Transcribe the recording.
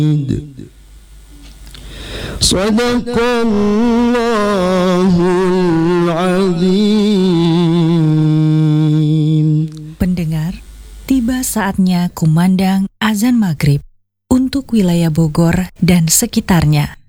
Shadaqallahul azim. Pendengar, tiba saatnya kumandang azan maghrib untuk wilayah Bogor dan sekitarnya.